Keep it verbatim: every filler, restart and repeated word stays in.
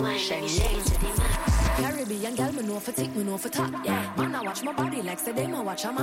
Caribbean girl, me know for tick, me know for top. Yeah, man, I watch my body like say they ma watch a man.